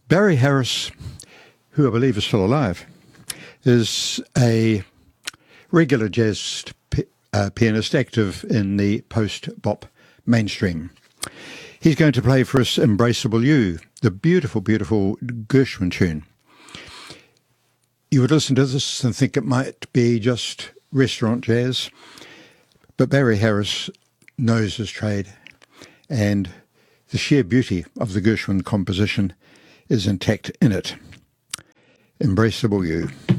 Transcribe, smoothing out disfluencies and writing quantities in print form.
Barry Harris, who I believe is still alive, is a regular jazz pianist active in the post-bop mainstream. He's going to play for us Embraceable You, the beautiful, beautiful Gershwin tune. You would listen to this and think it might be just restaurant jazz, but Barry Harris knows his trade, and the sheer beauty of the Gershwin composition is intact in it. Embraceable You.